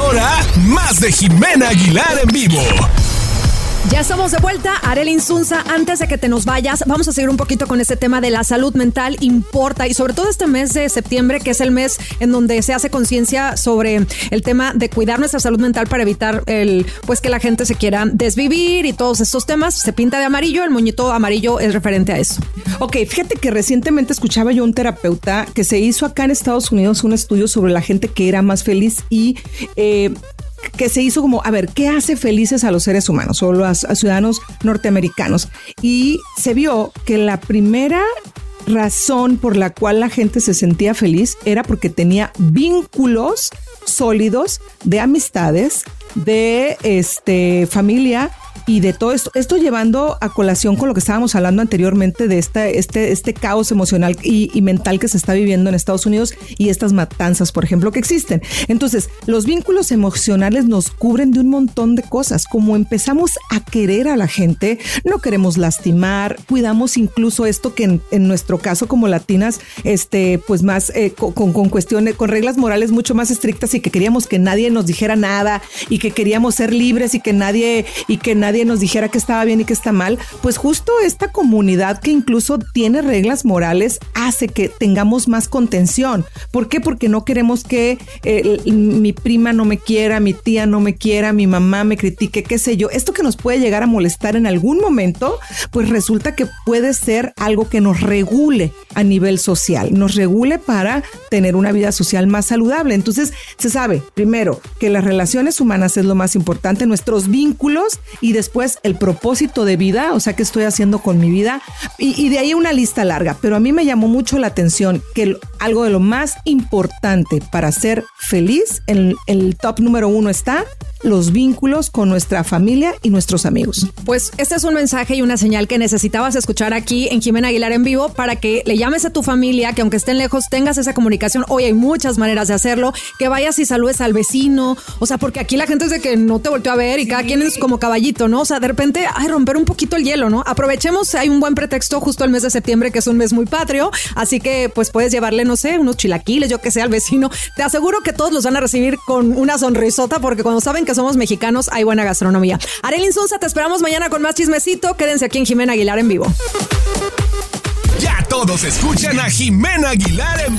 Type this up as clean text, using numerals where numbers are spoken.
ahora, más de Jimena Aguilar en vivo. Ya estamos de vuelta, Arely Insunza. Antes de que te nos vayas, vamos a seguir un poquito con este tema de la salud mental. Importa, y sobre todo este mes de septiembre, que es el mes en donde se hace conciencia sobre el tema de cuidar nuestra salud mental para evitar pues que la gente se quiera desvivir y todos estos temas. Se pinta de amarillo, el moñito amarillo es referente a eso. Ok, fíjate que recientemente escuchaba yo un terapeuta que se hizo acá en Estados Unidos un estudio sobre la gente que era más feliz y que se hizo como, a ver, ¿qué hace felices a los seres humanos o a ciudadanos norteamericanos? Y se vio que la primera razón por la cual la gente se sentía feliz era porque tenía vínculos sólidos de amistades, de familia y de todo esto llevando a colación con lo que estábamos hablando anteriormente de este caos emocional y mental que se está viviendo en Estados Unidos y estas matanzas, por ejemplo, que existen. Entonces, los vínculos emocionales nos cubren de un montón de cosas, como empezamos a querer a la gente, no queremos lastimar, cuidamos incluso esto que en nuestro caso como latinas, pues más con cuestiones, con reglas morales mucho más estrictas y que queríamos que nadie nos dijera nada y que queríamos ser libres y que nadie nos dijera que estaba bien y que está mal, pues justo esta comunidad que incluso tiene reglas morales hace que tengamos más contención. ¿Por qué? Porque no queremos que mi prima no me quiera, mi tía no me quiera, mi mamá me critique, qué sé yo. Esto que nos puede llegar a molestar en algún momento, pues resulta que puede ser algo que nos regule a nivel social, nos regule para tener una vida social más saludable. Entonces, se sabe, primero, que las relaciones humanas es lo más importante, nuestros vínculos y después el propósito de vida, o sea, qué estoy haciendo con mi vida y de ahí una lista larga, pero a mí me llamó mucho la atención que algo de lo más importante para ser feliz, en el top número 1 está los vínculos con nuestra familia y nuestros amigos. Pues este es un mensaje y una señal que necesitabas escuchar aquí en Jimena Aguilar en vivo para que le llames a tu familia, que aunque estén lejos tengas esa comunicación. Hoy hay muchas maneras de hacerlo, que vayas y saludes al vecino, o sea, porque aquí la gente es de que no te volteó a ver y cada quien es como caballito, ¿no? O sea, de repente, romper un poquito el hielo, ¿no? Aprovechemos, hay un buen pretexto justo el mes de septiembre, que es un mes muy patrio, así que pues puedes llevarle, no sé, unos chilaquiles, yo que sé, al vecino. Te aseguro que todos los van a recibir con una sonrisota, porque cuando saben que somos mexicanos hay buena gastronomía. Arely Insunza, te esperamos mañana con más chismecito. Quédense aquí en Jimena Aguilar en vivo. Ya todos escuchan a Jimena Aguilar en vivo.